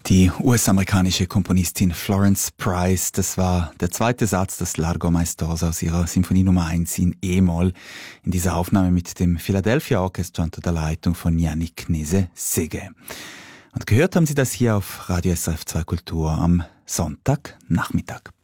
Die US-amerikanische Komponistin Florence Price, das war der zweite Satz des Largo Maestoso aus ihrer Sinfonie Nummer 1 in E-Moll, in dieser Aufnahme mit dem Philadelphia Orchestra unter der Leitung von Yannick Nese-Sege. Und gehört haben Sie das hier auf Radio SRF 2 Kultur am Sonntagnachmittag.